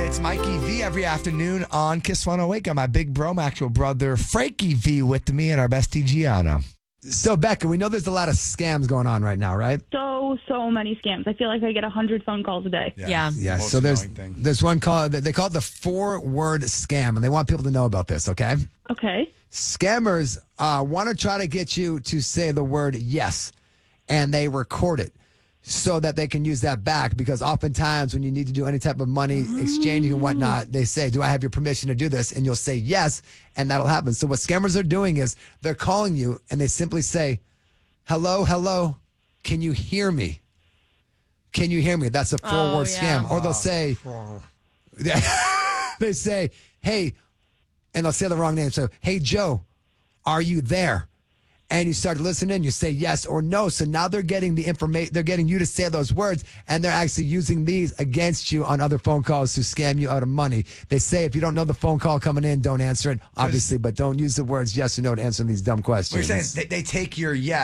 It's Mikey V every afternoon on Kiss 108. Got my big bro, my actual brother, Frankie V with me and our bestie, Gianna. So, Becca, we know there's a lot of scams going on right now, right? So many scams. I feel like I get 100 phone calls a day. Yeah. Yeah. Most So annoying thing. there's one called, they call it the 4-word scam, and they want people to know about this, okay? Okay. Scammers want to try to get you to say the word yes, and they record it so that they can use that back, because oftentimes when you need to do any type of money exchanging and whatnot, they say, do I have your permission to do this? And you'll say yes, and that'll happen. So what scammers are doing is they're calling you and they simply say, hello, can you hear me? Can you hear me? That's a 4-word yeah. scam. Or they'll say, they say, hey, and they'll say the wrong name. So, hey, Joe, are you there? And you start listening, you say yes or no. So now they're getting the information, they're getting you to say those words, and they're actually using these against you on other phone calls to scam you out of money. They say if you don't know the phone call coming in, don't answer it, obviously, but don't use the words yes or no to answer these dumb questions. What you're saying is they take your yes